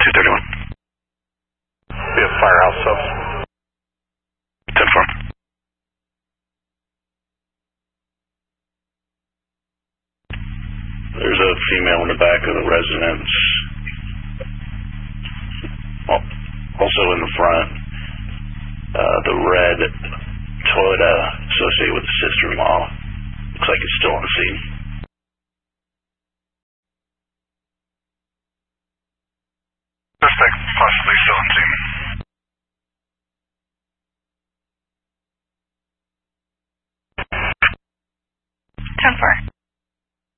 231. Be a firehouse subs. 10-4. There's a female in the back of the residence. Also in the front, the red Toyota associated with the sister-in-law. Looks like it's still on the scene.